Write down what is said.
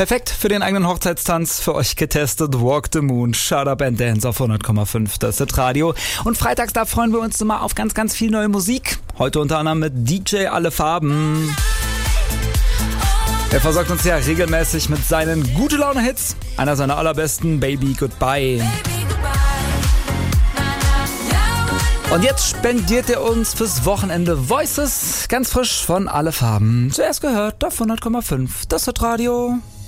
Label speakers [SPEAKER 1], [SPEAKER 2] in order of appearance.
[SPEAKER 1] Perfekt für den eigenen Hochzeitstanz, für euch getestet. Walk the Moon, Shut Up and Dance auf 100,5, das ist Radio. Und freitags, da freuen wir uns immer auf ganz, ganz viel neue Musik. Heute unter anderem mit DJ Alle Farben. Er versorgt uns ja regelmäßig mit seinen Gute-Laune-Hits. Einer seiner allerbesten, Baby Goodbye. Und jetzt spendiert er uns fürs Wochenende Voices, ganz frisch von Alle Farben. Zuerst gehört auf 100,5, das ist Radio.